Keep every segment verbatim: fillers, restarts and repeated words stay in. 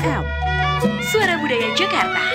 M, Suara Budaya Jakarta.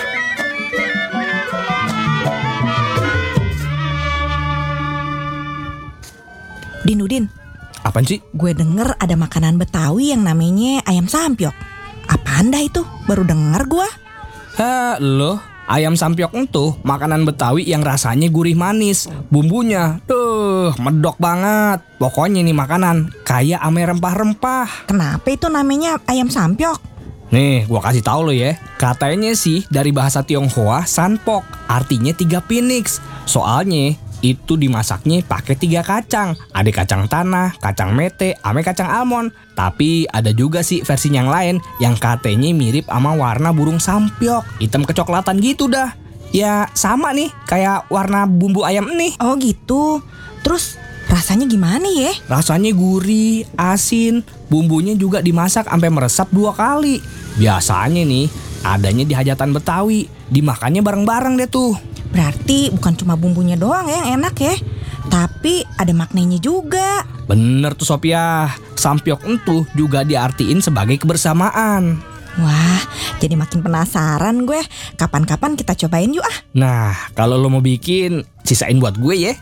Din, Udin, Apaan sih? gue denger ada makanan Betawi yang namanya ayam sampiok. Apaan dah itu? Baru denger gue. Hah, loh, ayam sampiok itu makanan Betawi yang rasanya gurih manis. Bumbunya, duh, medok banget. Pokoknya nih makanan kaya ame rempah-rempah. Kenapa itu namanya ayam sampiok? Nih, gua kasih tahu lo ya. Katanya sih dari bahasa Tionghoa sanpok, artinya tiga phoenix. Soalnya itu dimasaknya pakai tiga kacang. Ada kacang tanah, kacang mete, ame kacang almond. Tapi ada juga sih versi yang lain yang katanya mirip sama warna burung sampiok, hitam kecoklatan gitu dah. Ya sama nih kayak warna bumbu ayam nih. Oh gitu. Terus rasanya gimana ya? Rasanya gurih, asin, bumbunya juga dimasak sampai meresap dua kali. Biasanya nih adanya di hajatan Betawi, dimakannya bareng-bareng deh tuh. Berarti bukan cuma bumbunya doang ya yang enak ya, tapi ada maknanya juga. Bener tuh Sophia, sampiok itu juga diartiin sebagai kebersamaan. Wah, jadi makin penasaran gue. Kapan-kapan kita cobain yuk ah. Nah, kalau lo mau bikin, sisain buat gue ya.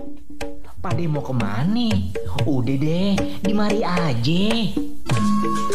Pade mau kemana? Udah deh, di mari aja.